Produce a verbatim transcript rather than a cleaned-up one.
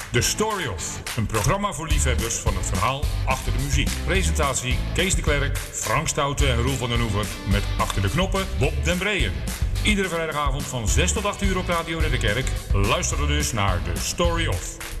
The Story Of, een programma voor liefhebbers van het verhaal achter de muziek. Presentatie Kees de Klerk, Frank Stouten en Roel van den Oever met achter de knoppen Bob den Breeën. Iedere vrijdagavond van zes tot acht uur op Radio Ridderkerk. Luister dus naar The Story Of.